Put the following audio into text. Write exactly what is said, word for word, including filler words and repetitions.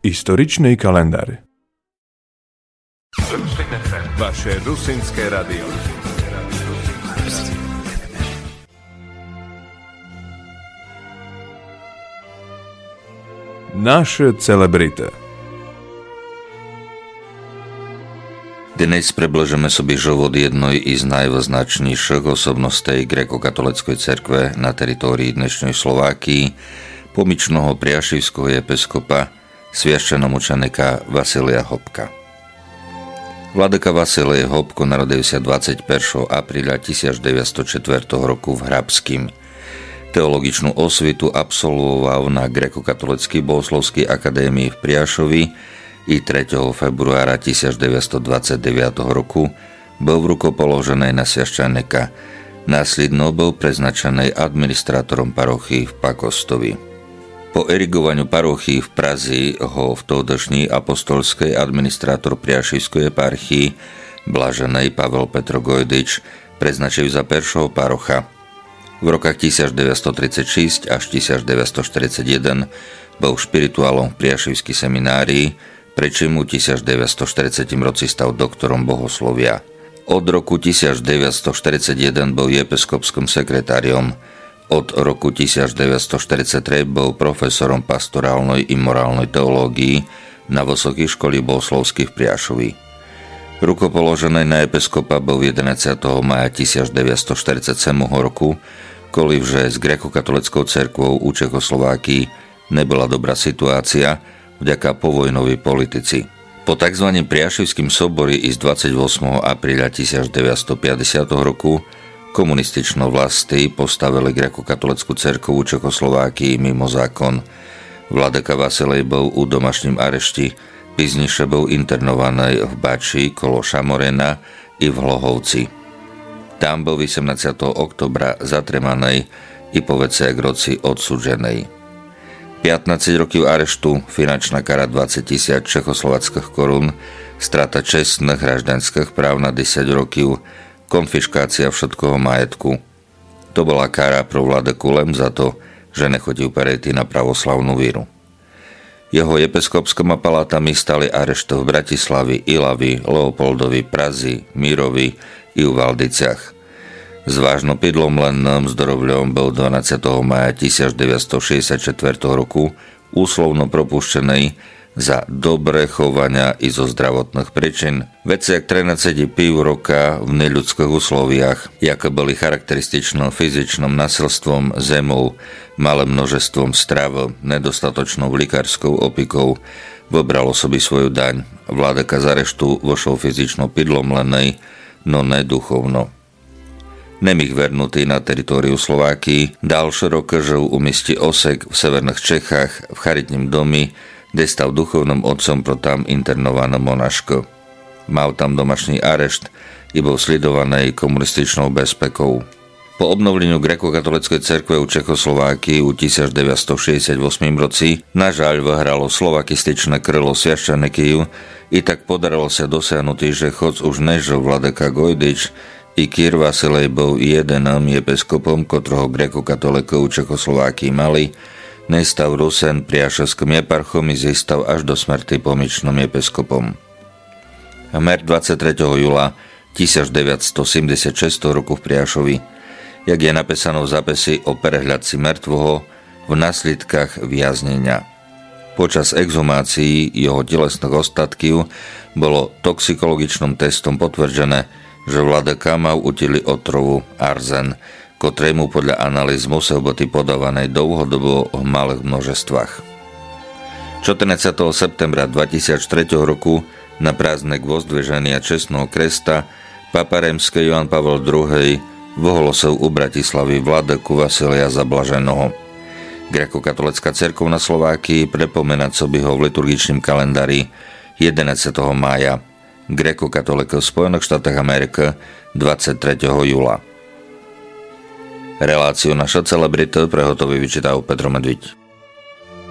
Historičný kalendár. Vaše rusínske radio. Naše celebrity. Dnes približíme sobie život jednej z najvýznačnejších osobností gréko-katolíckej cerkve na teritórii dnešnej Slovákii, pomičného priašivského episkopa, sviaščenomučenika Vasilia Hopka. Vladyka Vasilij Hopko narodil sa dvadsiateho prvého apríla tisícdeväťstoštyri roku v Hrabským. Teologičnú osvitu absolvoval na gréko-katolíckej bohoslovskej akadémii v Priašovi i tretieho februára tisícdeväťstodvadsaťdeväť roku bol v ruko položený na sviaščenika. Následno bol preznačený administrátorom parochii v Pakostovi. Po erigovaniu parochii v Prazi ho vtedajší apostolský administrátor Priašivskej eparchii blažený Pavel Petro Gojdič preznačil za prvého parocha. V rokách tisícdeväťstotridsaťšesť až tisícdeväťstoštyridsaťjeden bol špirituálom v Priašivskej seminárii, pričom v tisícdeväťstoštyridsiatom roci stal doktorom bohoslovia. Od roku tisícdeväťstoštyridsaťjeden bol episkopským sekretáriom. Od roku tisícdeväťstoštyridsaťtri bol profesorom pastorálnej i morálnej teológii na Vysokej škole bohoslovských v Priašovi. Rukopoložený na episkopa bol jedenásteho mája tisícdeväťstoštyridsaťsedem roku, keďže s gréko-katolíckou cerkvou u Čechoslovákii nebola dobrá situácia vďaka povojnovej politici. Po tzv. Priašivským sobori z dvadsiateho ôsmeho apríla tisícdeväťstopäťdesiat roku komunističné vlasti postavili gréko-katolícku cerkev u Čechoslovákii mimo zákon. Vladyka Vasilij bol u domašním arešti, píznejšie bol internovaný v Bači kolo Šamorena i v Hlohovci. Tam bol osemnásteho októbra zatremaný i po veciach roci odsúdžený. pätnásť rokov areštu, finančná kara dvadsať tisíc čechoslovackých korún, strata čestných hraždanských práv na desať rokov, konfiškácia všetkého majetku. To bola kara pro vladyku len za to, že nechodil perejty na pravoslavnú víru. Jeho episkopskými palátami stali arešty v Bratislavi, Ilavi, Leopoldovi, Prazi, Mírovi i u Valdiciach. S vážno pidlom len zdravľom bol dvanásteho mája tisícdeväťstošesťdesiatštyri roku úslovno propuštený za dobré chovania i zo zdravotných príčin. Veci jak trinásť pív roka v neľudských usloviach, jaké boli charakterističným fyzičným nasilstvom, zemou, malým množstvom strav, nedostatočnou likárskou opikou, vybralo sobie svoju daň. Vladyka z areštu vošol fyzično pidlom lenej, no neduchovno. Nemých vernutý na teritóriu Slovákii, ďalšie roky žil u miesti Osek v severných Čechách v charitním domi, kde stal duchovným otcom pro tam internované monaško. Mal tam domašný arešt i bol sledovaný komunističnou bezpekou. Po obnovleniu gréko-katolíckej cerkve u Čechoslovákii u tisícdeväťstošesťdesiatosem roci nažaľ vyhralo slovakističné krylo sviaščenikov i tak podarilo sa dosiahnuť, že choc už nežil vladyka Gojdič, i Kyr Vasilij bol jedeným episkopom, ktorého gréko-katolíkov u Čechoslovákii mali, nestal Rusen priašovským eparchom i zistal až do smrti pomičným episkopom. Hmer dvadsiateho tretieho júla tisícdeväťstosedemdesiatšesť roku v Priašovi, jak je napísané v zápisi o prehľadci mŕtvoho v následkách viaznenia. Počas exhumácií jeho telesných ostatkov bolo toxikologičným testom potvrdené, že vladyka mal u teli otrovu arzen, ktorému podľa analýz musel byť podávaný dlhodobo v malých množstvách. čtrnásteho septembra dvetisíctri roku na prázdnek vozdviženia čestného kresta Papa Rímsky Ján Pavel druhý vyhlásil u Bratislavy vladyku Vasilija za blaženého. Gréko-katolická cerkev na Slovákii pripomína sobie ho v liturgičnom kalendári jedenásteho mája, gréko-katolíkov v Spojených štátoch Ameriky dvadsiateho tretieho júla. Reláciu Naša celebrita prehotový vyčítal Petro Medviť.